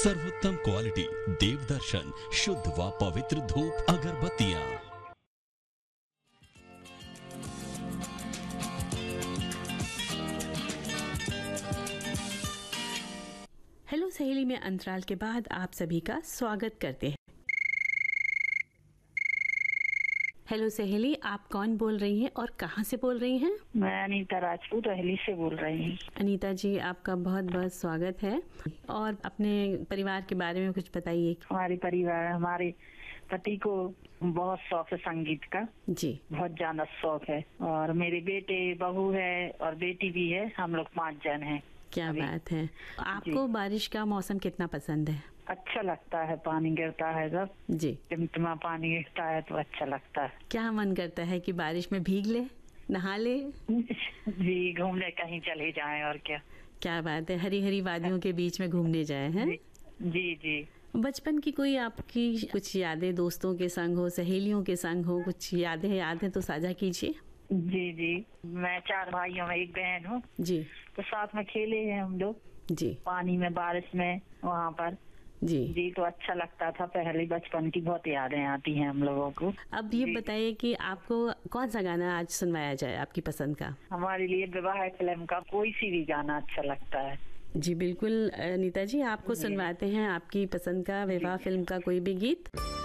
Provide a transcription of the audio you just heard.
सर्वोत्तम क्वालिटी देवदर्शन शुद्ध व पवित्र धूप अगरबत्तियां। हेलो सहेली में अंतराल के बाद आप सभी का स्वागत करते हैं। हेलो सहेली, आप कौन बोल रही हैं और कहाँ से बोल रही हैं? मैं अनीता राजपूत अहली से बोल रही हूँ। अनीता जी, आपका बहुत बहुत स्वागत है और अपने परिवार के बारे में कुछ बताइए। हमारे पति को बहुत शौक है संगीत का जी, बहुत ज्यादा शौक है और मेरे बेटे बहू है और बेटी भी है। हम लोग 5 जन हैं। क्या बात है। आपको बारिश का मौसम कितना पसंद है? अच्छा लगता है, पानी गिरता है जब जी, टिमटिमा पानी गिरता है तो अच्छा लगता है। क्या मन करता है कि बारिश में भीग ले, नहा ले? जी, घूमने कहीं चले जाएं और क्या। क्या बात है, हरी हरी वादियों के बीच में घूमने जाए हैं। जी जी। बचपन की कोई आपकी कुछ यादें दोस्तों के संग हो, सहेलियों के संग हो, कुछ यादें तो साझा कीजिए। जी जी, मैं 4 भाइयों में एक बहन हूँ जी, तो साथ में खेले हैं हम लोग जी पानी में, बारिश में, वहाँ पर। जी जी, तो अच्छा लगता था। पहले बचपन की बहुत यादें आती हैं हम लोगों को। अब ये बताइए कि आपको कौन सा गाना आज सुनवाया जाए आपकी पसंद का? हमारे लिए विवाह फिल्म का कोई सी भी गाना अच्छा लगता है। जी बिल्कुल अनीता जी, आपको सुनवाते हैं आपकी पसंद का विवाह फिल्म का कोई भी गीत।